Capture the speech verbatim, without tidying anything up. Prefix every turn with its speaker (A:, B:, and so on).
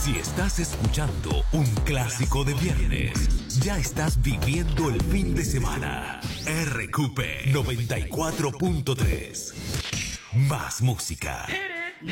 A: Si estás escuchando un clásico de viernes, ya estás viviendo el fin de semana. R Q P noventa y cuatro punto tres. Más música.